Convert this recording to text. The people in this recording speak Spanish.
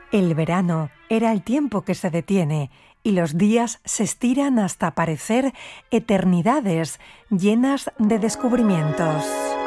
El verano era el tiempo que se detiene y los días se estiran hasta parecer eternidades llenas de descubrimientos.